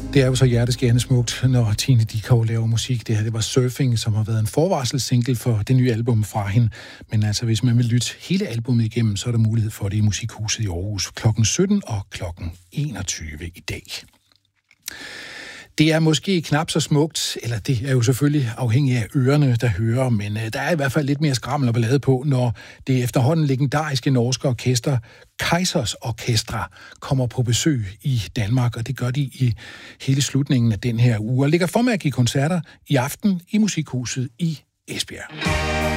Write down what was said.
Det er jo så hjerteskærende smukt, når Tine Dickow laver musik. Det her, det var Surfing, som har været en forvarselssingle for det nye album fra hende. Men altså, hvis man vil lytte hele albumet igennem, så er der mulighed for det i Musikhuset i Aarhus klokken 17 og klokken 21 i dag. Det er måske knap så smukt, eller det er jo selvfølgelig afhængigt af ørerne, der hører, men der er i hvert fald lidt mere skrammel og ballade på, når det efterhånden legendariske norske orkester Kaizers Orkestra kommer på besøg i Danmark, og det gør de i hele slutningen af den her uge, og ligger for med at give koncerter i aften i Musikhuset i Esbjerg.